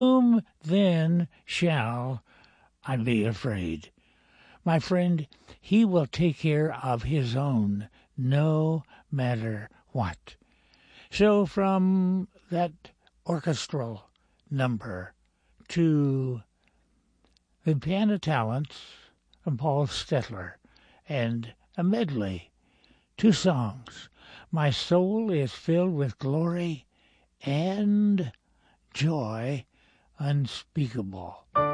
Whom then shall I be afraid? My friend, he will take care of his own, no matter what. So from that orchestral number to the Piano Talents from Paul Stetler and a medley, 2 songs. My soul is filled with glory and joy unspeakable.